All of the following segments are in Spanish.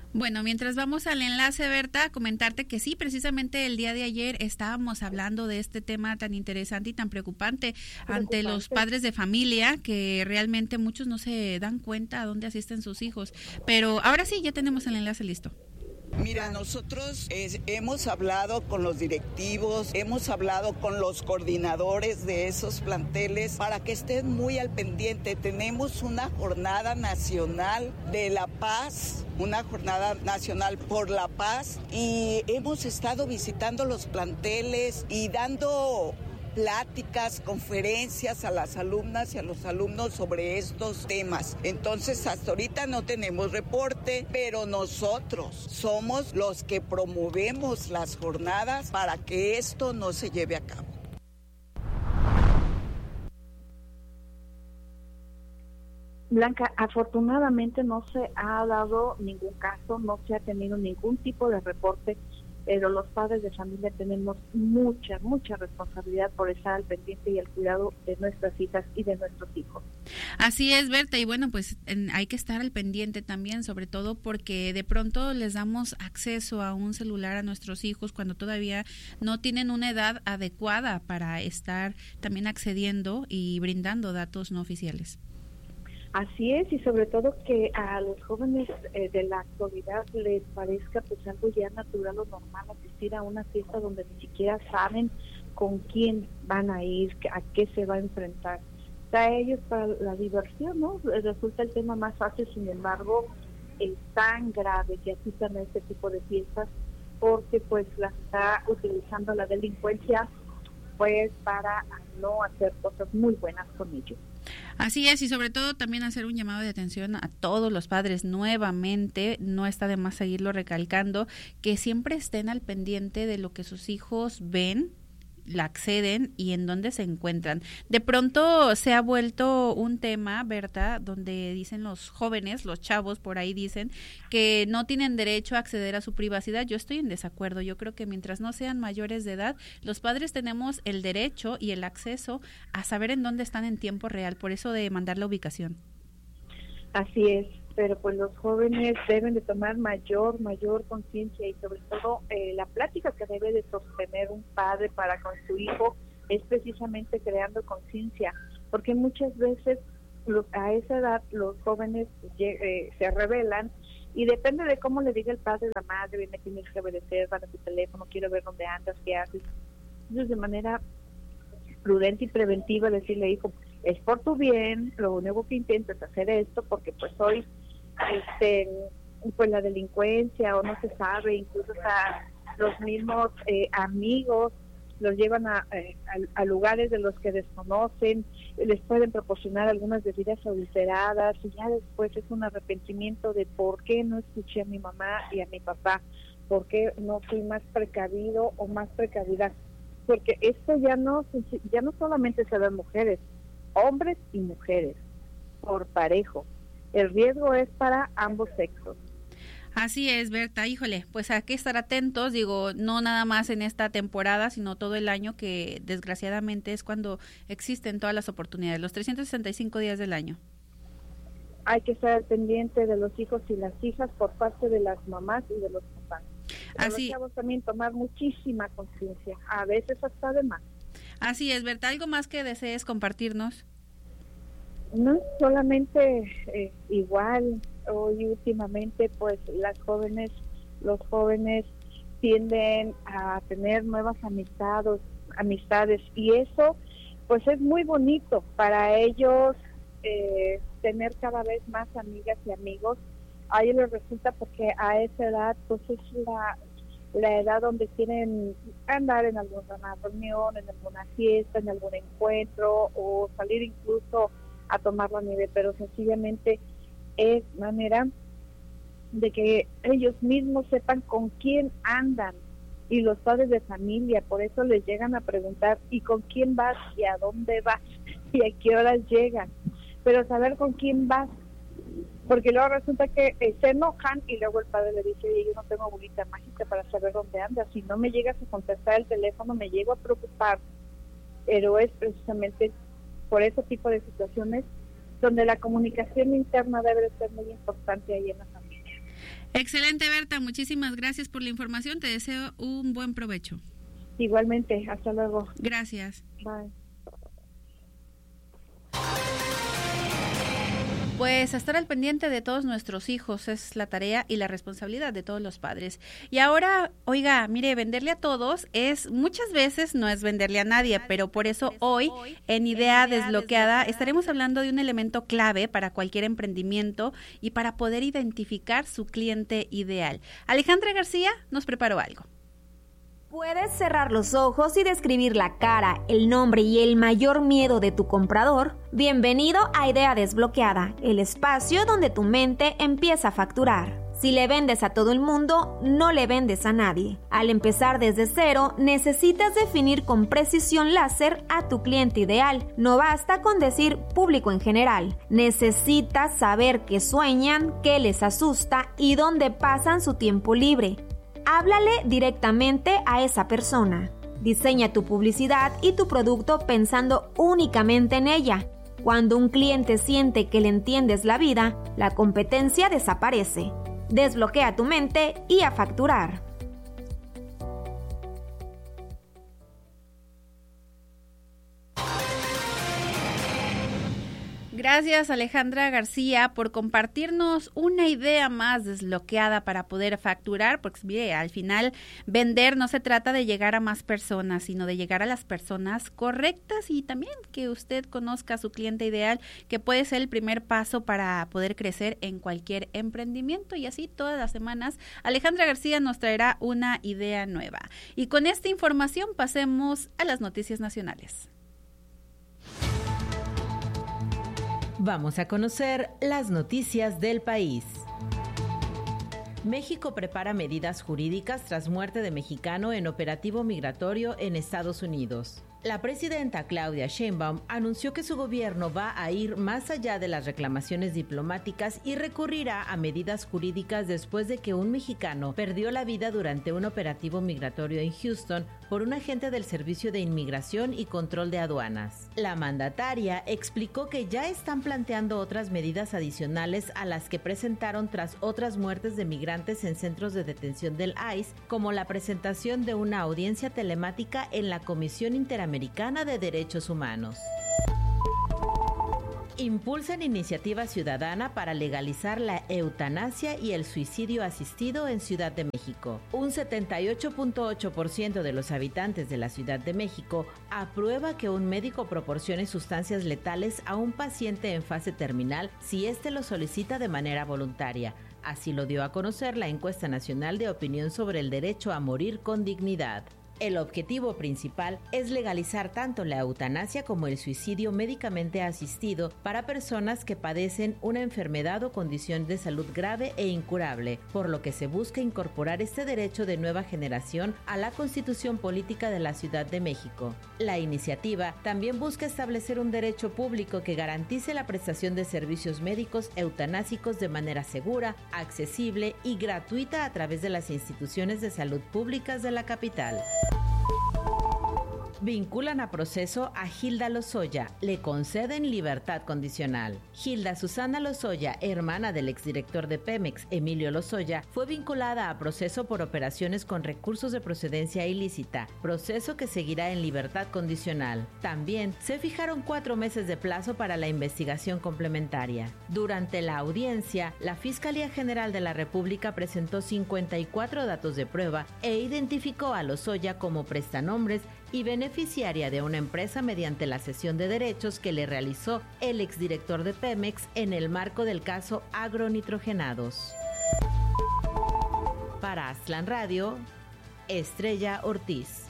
Bueno, mientras vamos al enlace, Berta, comentarte que sí, precisamente el día de ayer estábamos hablando de este tema tan interesante y tan preocupante ante los padres de familia, que realmente muchos no se dan cuenta a dónde asisten sus hijos. Pero ahora sí, ya tenemos el enlace listo. Mira, nosotros hemos hablado con los directivos, hemos hablado con los coordinadores de esos planteles para que estén muy al pendiente. Tenemos una jornada nacional de la paz, una jornada nacional por la paz, y hemos estado visitando los planteles y dando pláticas, conferencias a las alumnas y a los alumnos sobre estos temas. Entonces, hasta ahorita no tenemos reporte, pero nosotros somos los que promovemos las jornadas para que esto no se lleve a cabo. Blanca, afortunadamente no se ha dado ningún caso, no se ha tenido ningún tipo de reporte, pero los padres de familia tenemos mucha responsabilidad por estar al pendiente y al cuidado de nuestras hijas y de nuestros hijos. Así es, Berta, y bueno, pues hay que estar al pendiente también, sobre todo porque de pronto les damos acceso a un celular a nuestros hijos cuando todavía no tienen una edad adecuada para estar también accediendo y brindando datos no oficiales. Así es, y sobre todo que a los jóvenes de la actualidad les parezca pues algo ya natural o normal asistir a una fiesta donde ni siquiera saben con quién van a ir, a qué se va a enfrentar. O sea, ellos para la diversión, ¿no? Resulta el tema más fácil, sin embargo, es tan grave que asistan a este tipo de fiestas porque pues las está utilizando la delincuencia pues para no hacer cosas muy buenas con ellos. Así es, y sobre todo también hacer un llamado de atención a todos los padres nuevamente, no está de más seguirlo recalcando, que siempre estén al pendiente de lo que sus hijos ven, la acceden y en dónde se encuentran. De pronto se ha vuelto un tema, Berta, donde dicen los jóvenes, los chavos por ahí dicen que no tienen derecho a acceder a su privacidad. Yo estoy en desacuerdo. Yo creo que mientras no sean mayores de edad, los padres tenemos el derecho y el acceso a saber en dónde están en tiempo real, por eso de mandar la ubicación. Así es, pero pues los jóvenes deben de tomar mayor conciencia y sobre todo la plática que debe de sostener un padre para con su hijo es precisamente creando conciencia, porque muchas veces a esa edad los jóvenes se rebelan y depende de cómo le diga el padre, la madre, me tienes que obedecer, van a tu teléfono, quiero ver dónde andas, qué haces. Entonces de manera prudente y preventiva decirle, hijo, es por tu bien, lo único que intento es hacer esto porque pues hoy pues la delincuencia o no se sabe, incluso hasta los mismos amigos los llevan a lugares de los que desconocen, les pueden proporcionar algunas bebidas adulteradas y ya después es un arrepentimiento de por qué no escuché a mi mamá y a mi papá, por qué no fui más precavido o más precavida, porque esto ya no solamente se ve en mujeres, hombres y mujeres, por parejo. El riesgo es para ambos sexos. Así es, Berta, híjole, pues hay que estar atentos, digo, no nada más en esta temporada, sino todo el año, que desgraciadamente es cuando existen todas las oportunidades, los 365 días del año. Hay que estar al pendiente de los hijos y las hijas por parte de las mamás y de los papás. Pero así, los chavos también tomar muchísima conciencia, a veces hasta de más. Así es, Berta, ¿algo más que desees compartirnos? No, solamente igual, hoy últimamente pues los jóvenes tienden a tener nuevas amistades y eso pues es muy bonito para ellos tener cada vez más amigas y amigos. A ellos les resulta porque a esa edad pues es la edad donde quieren andar en alguna reunión, en alguna fiesta, en algún encuentro o salir incluso a tomar la nieve, pero sencillamente es manera de que ellos mismos sepan con quién andan y los padres de familia, por eso les llegan a preguntar ¿y con quién vas? ¿Y a dónde vas? ¿Y a qué horas llegan? Pero saber con quién vas, porque luego resulta que se enojan y luego el padre le dice, oye, yo no tengo bolita mágica para saber dónde andas, si no me llegas a contestar el teléfono me llego a preocupar, pero es precisamente por ese tipo de situaciones donde la comunicación interna debe de ser muy importante ahí en la familia. Excelente, Berta, muchísimas gracias por la información, te deseo un buen provecho. Igualmente, hasta luego. Gracias. Bye. Pues estar al pendiente de todos nuestros hijos es la tarea y la responsabilidad de todos los padres. Y ahora, oiga, mire, venderle a todos muchas veces no es venderle a nadie, pero por eso hoy en Idea Desbloqueada estaremos hablando de un elemento clave para cualquier emprendimiento y para poder identificar su cliente ideal. Alejandra García nos preparó algo. Puedes cerrar los ojos y describir la cara, el nombre y el mayor miedo de tu comprador. Bienvenido a Idea Desbloqueada, el espacio donde tu mente empieza a facturar. Si le vendes a todo el mundo, no le vendes a nadie. Al empezar desde cero, necesitas definir con precisión láser a tu cliente ideal. No basta con decir público en general. Necesitas saber qué sueñan, qué les asusta y dónde pasan su tiempo libre. Háblale directamente a esa persona. Diseña tu publicidad y tu producto pensando únicamente en ella. Cuando un cliente siente que le entiendes la vida, la competencia desaparece. Desbloquea tu mente y a facturar. Gracias, Alejandra García, por compartirnos una idea más desbloqueada para poder facturar, porque mire, al final vender no se trata de llegar a más personas, sino de llegar a las personas correctas y también que usted conozca a su cliente ideal, que puede ser el primer paso para poder crecer en cualquier emprendimiento. Y así todas las semanas Alejandra García nos traerá una idea nueva. Y con esta información pasemos a las noticias nacionales. Vamos a conocer las noticias del país. México prepara medidas jurídicas tras muerte de mexicano en operativo migratorio en Estados Unidos. La presidenta Claudia Sheinbaum anunció que su gobierno va a ir más allá de las reclamaciones diplomáticas y recurrirá a medidas jurídicas después de que un mexicano perdió la vida durante un operativo migratorio en Houston por un agente del Servicio de Inmigración y Control de Aduanas. La mandataria explicó que ya están planteando otras medidas adicionales a las que presentaron tras otras muertes de migrantes en centros de detención del ICE, como la presentación de una audiencia telemática en la Comisión Interamericana de Derechos Humanos. Impulsan iniciativa ciudadana para legalizar la eutanasia y el suicidio asistido en Ciudad de México. Un 78.8% de los habitantes de la Ciudad de México aprueba que un médico proporcione sustancias letales a un paciente en fase terminal si éste lo solicita de manera voluntaria. Así lo dio a conocer la Encuesta Nacional de Opinión sobre el Derecho a Morir con Dignidad. El objetivo principal es legalizar tanto la eutanasia como el suicidio médicamente asistido para personas que padecen una enfermedad o condición de salud grave e incurable, por lo que se busca incorporar este derecho de nueva generación a la Constitución Política de la Ciudad de México. La iniciativa también busca establecer un derecho público que garantice la prestación de servicios médicos eutanásicos de manera segura, accesible y gratuita a través de las instituciones de salud públicas de la capital. Vinculan a proceso a Hilda Lozoya, le conceden libertad condicional. Hilda Susana Lozoya, hermana del exdirector de Pemex, Emilio Lozoya, fue vinculada a proceso por operaciones con recursos de procedencia ilícita, proceso que seguirá en libertad condicional. También se fijaron 4 meses de plazo para la investigación complementaria. Durante la audiencia, la Fiscalía General de la República presentó 54 datos de prueba e identificó a Lozoya como prestanombres y beneficiaria de una empresa mediante la cesión de derechos que le realizó el exdirector de Pemex en el marco del caso Agronitrogenados. Para Aztlán Radio, Estrella Ortiz.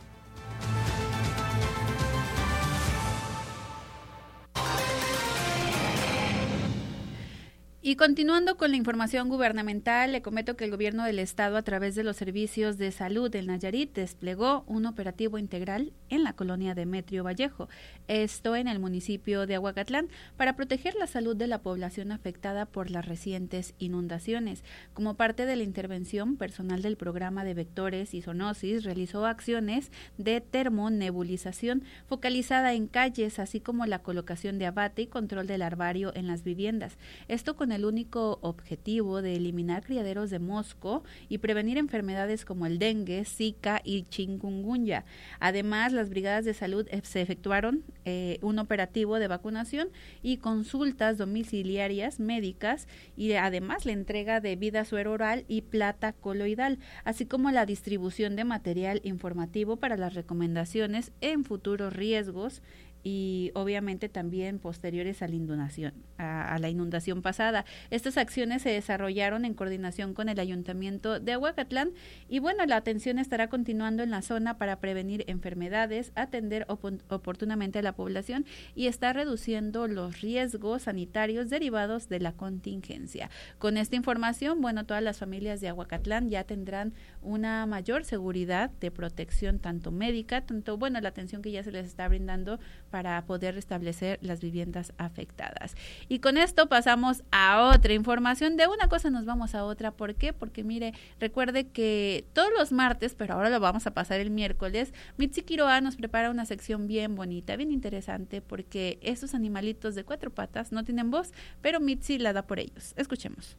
Y continuando con la información gubernamental, le comento que el gobierno del estado, a través de los servicios de salud del Nayarit, desplegó un operativo integral en la colonia Demetrio Vallejo, esto en el municipio de Ahuacatlán, para proteger la salud de la población afectada por las recientes inundaciones. Como parte de la intervención, personal del programa de vectores y zoonosis realizó acciones de termonebulización focalizada en calles, así como la colocación de abate y control del larvario en las viviendas. Esto con el único objetivo de eliminar criaderos de mosco y prevenir enfermedades como el dengue, zika y chikungunya. Además, las brigadas de salud se efectuaron un operativo de vacunación y consultas domiciliarias médicas, y además la entrega de vida suero oral y plata coloidal, así como la distribución de material informativo para las recomendaciones en futuros riesgos y obviamente también posteriores a la inundación pasada. Estas acciones se desarrollaron en coordinación con el Ayuntamiento de Ahuacatlán y bueno, la atención estará continuando en la zona para prevenir enfermedades, atender oportunamente a la población y estar reduciendo los riesgos sanitarios derivados de la contingencia. Con esta información, bueno, todas las familias de Ahuacatlán ya tendrán una mayor seguridad de protección tanto médica, la atención que ya se les está brindando para poder restablecer las viviendas afectadas. Y con esto pasamos a otra información. De una cosa nos vamos a otra. ¿Por qué? Porque mire, recuerde que todos los martes, pero ahora lo vamos a pasar el miércoles, Mitzi Quiroa nos prepara una sección bien bonita, bien interesante, porque estos animalitos de 4 patas no tienen voz, pero Mitzi la da por ellos. Escuchemos.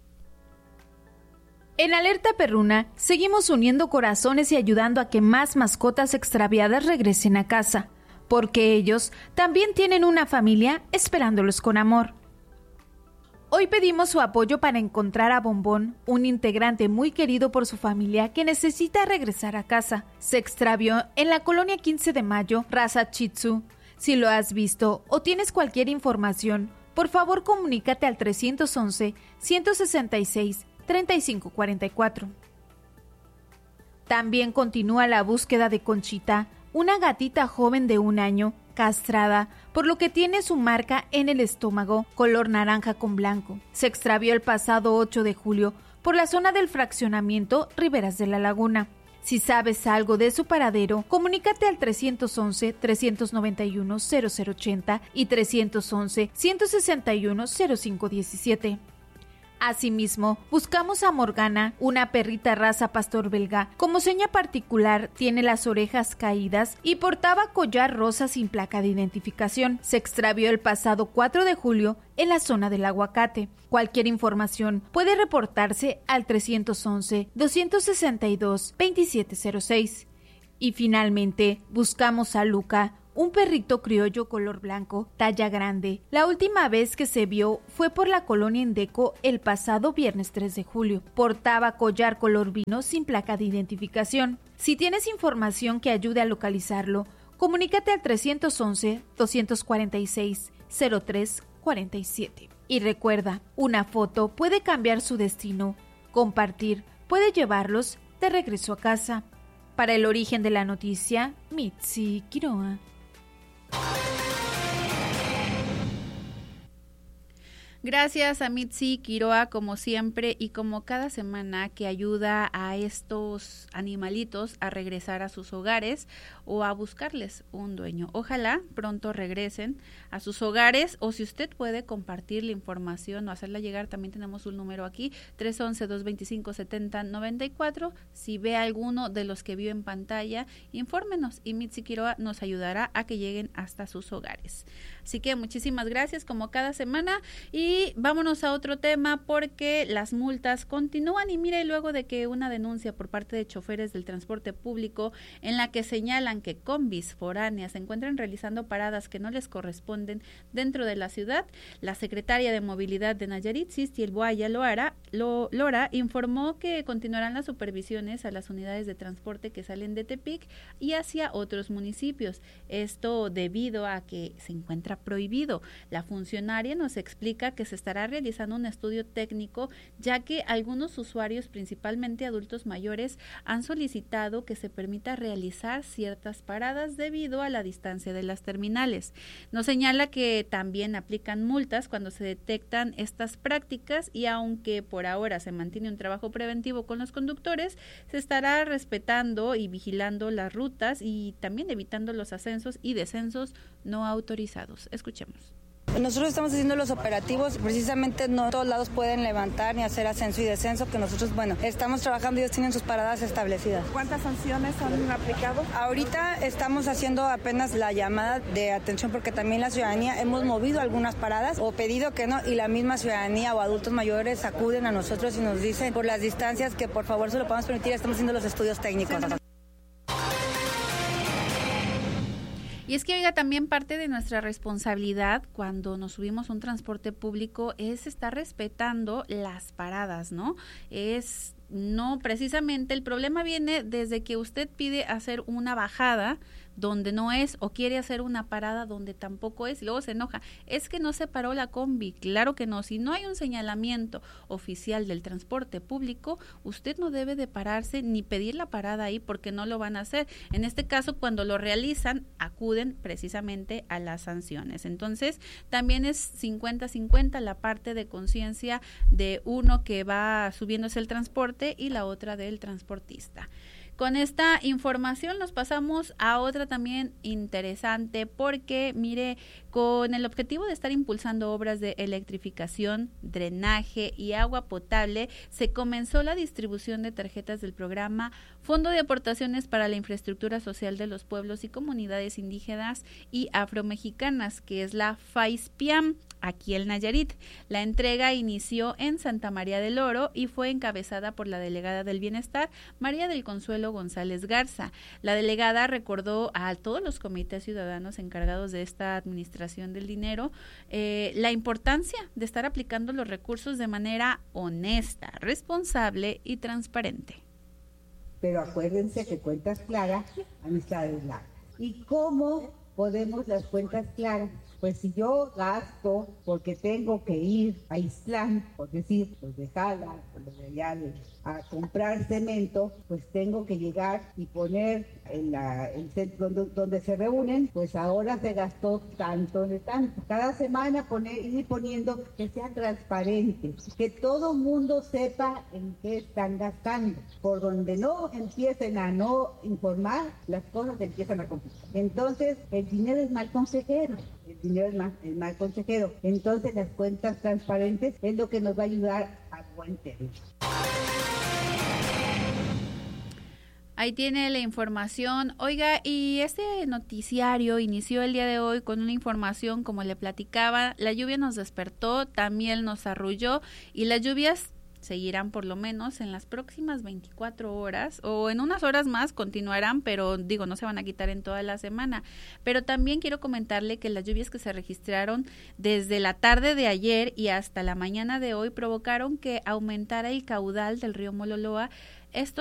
En Alerta Perruna, seguimos uniendo corazones y ayudando a que más mascotas extraviadas regresen a casa, porque ellos también tienen una familia esperándolos con amor. Hoy pedimos su apoyo para encontrar a Bombón, un integrante muy querido por su familia que necesita regresar a casa. Se extravió en la colonia 15 de Mayo, raza Shih Tzu. Si lo has visto o tienes cualquier información, por favor comunícate al 311-166-3544. También continúa la búsqueda de Conchita, una gatita joven de 1 año, castrada, por lo que tiene su marca en el estómago, color naranja con blanco. Se extravió el pasado 8 de julio por la zona del fraccionamiento Riberas de la Laguna. Si sabes algo de su paradero, comunícate al 311-391-0080 y 311-161-0517. Asimismo, buscamos a Morgana, una perrita raza pastor belga. Como seña particular, tiene las orejas caídas y portaba collar rosa sin placa de identificación. Se extravió el pasado 4 de julio en la zona del Aguacate. Cualquier información puede reportarse al 311-262-2706. Y finalmente, buscamos a Luca, un perrito criollo color blanco, talla grande. La última vez que se vio fue por la colonia Indeco el pasado viernes 3 de julio. Portaba collar color vino sin placa de identificación. Si tienes información que ayude a localizarlo, comunícate al 311-246-0347. Y recuerda, una foto puede cambiar su destino. Compartir puede llevarlos de regreso a casa. Para El Origen de la Noticia, Mitzi Quiroa. Gracias a Mitzi Quiroa, como siempre y como cada semana, que ayuda a estos animalitos a regresar a sus hogares o a buscarles un dueño. Ojalá pronto regresen a sus hogares, o si usted puede compartir la información o hacerla llegar, también tenemos un número aquí, 311-225-7094. Si ve alguno de los que vio en pantalla, infórmenos y Mitzi Quiroa nos ayudará a que lleguen hasta sus hogares. Así que muchísimas gracias como cada semana, y vámonos a otro tema, porque las multas continúan. Y mire, luego de que una denuncia por parte de choferes del transporte público en la que señalan que combis foráneas se encuentran realizando paradas que no les corresponden dentro de la ciudad, la secretaria de Movilidad de Nayarit, Sistiel Boaya Lora, informó que continuarán las supervisiones a las unidades de transporte que salen de Tepic y hacia otros municipios. Esto debido a que se encuentra prohibido. La funcionaria nos explica que se estará realizando un estudio técnico, ya que algunos usuarios, principalmente adultos mayores, han solicitado que se permita realizar ciertas paradas debido a la distancia de las terminales. Nos señala que también aplican multas cuando se detectan estas prácticas, y aunque por ahora se mantiene un trabajo preventivo con los conductores, se estará respetando y vigilando las rutas y también evitando los ascensos y descensos no autorizados. Escuchemos. Nosotros estamos haciendo los operativos, precisamente no todos lados pueden levantar ni hacer ascenso y descenso, que nosotros, estamos trabajando y ellos tienen sus paradas establecidas. ¿Cuántas sanciones han aplicado? Ahorita estamos haciendo apenas la llamada de atención porque también la ciudadanía hemos movido algunas paradas o pedido que no, y la misma ciudadanía o adultos mayores acuden a nosotros y nos dicen por las distancias que por favor se lo podamos permitir, estamos haciendo los estudios técnicos. Y es que, oiga, también parte de nuestra responsabilidad cuando nos subimos a un transporte público es estar respetando las paradas, ¿no? No, precisamente el problema viene desde que usted pide hacer una bajada donde no es o quiere hacer una parada donde tampoco es y luego se enoja. Es que no se paró la combi, claro que no. Si no hay un señalamiento oficial del transporte público, usted no debe de pararse ni pedir la parada ahí porque no lo van a hacer. En este caso, cuando lo realizan, acuden precisamente a las sanciones. Entonces, también es 50-50 la parte de conciencia de uno que va subiéndose el transporte y la otra del transportista. Con esta información nos pasamos a otra también interesante porque, mire, con el objetivo de estar impulsando obras de electrificación, drenaje y agua potable, se comenzó la distribución de tarjetas del programa Fondo de Aportaciones para la Infraestructura Social de los Pueblos y Comunidades Indígenas y Afromexicanas, que es la FAISPIAM, aquí en Nayarit. La entrega inició en Santa María del Oro y fue encabezada por la delegada del Bienestar, María del Consuelo González Garza. La delegada recordó a todos los comités ciudadanos encargados de esta administración del dinero la importancia de estar aplicando los recursos de manera honesta, responsable y transparente. Pero acuérdense que cuentas claras, amistades largas. ¿Y cómo podemos las cuentas claras? Pues si yo gasto porque tengo que ir a Ixtlán, por decir, pues de Jala, pues de allá a comprar cemento, pues tengo que llegar y poner en el centro donde se reúnen, pues ahora se gastó tanto de tanto. Cada semana ir poniendo que sean transparentes, que todo mundo sepa en qué están gastando. Por donde no empiecen a no informar, las cosas empiezan a complicar. Entonces, el dinero es mal consejero. El dinero es mal consejero. Entonces, las cuentas transparentes es lo que nos va a ayudar a buen término. Ahí tiene la información. Oiga, y este noticiario inició el día de hoy con una información, como le platicaba, la lluvia nos despertó, también nos arrulló y las lluvias seguirán por lo menos en las próximas 24 horas o en unas horas más continuarán, pero no se van a quitar en toda la semana. Pero también quiero comentarle que las lluvias que se registraron desde la tarde de ayer y hasta la mañana de hoy provocaron que aumentara el caudal del río Mololoa. Esto